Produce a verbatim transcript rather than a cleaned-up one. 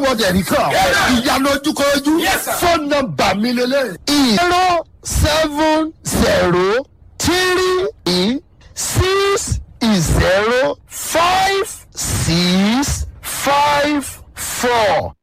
wọ́n dẹ̀ rí kàn. ìyanu ojúkọjú. fóònù nọ́mbà mi lélẹ̀. zero seven zero three six zero five six five four